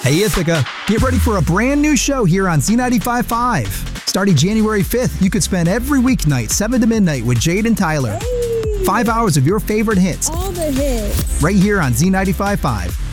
Hey Ithaca, get ready for a brand new show here on Z95.5. Starting January 5th, you could spend every weeknight 7 to midnight with Jade and Tyler. Hey. 5 hours of your favorite hits. All the hits. Right here on Z95.5.